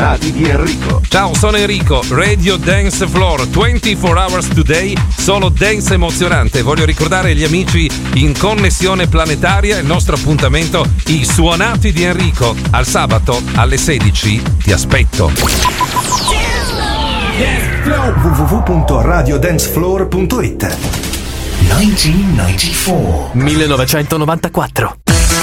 suonati di Enrico. Ciao, sono Enrico, Radio Dance Floor, 24 hours today, solo dance emozionante. Voglio ricordare agli amici in connessione planetaria il nostro appuntamento, i suonati di Enrico. Al sabato alle 16 ti aspetto. www.radiodancefloor.it 1994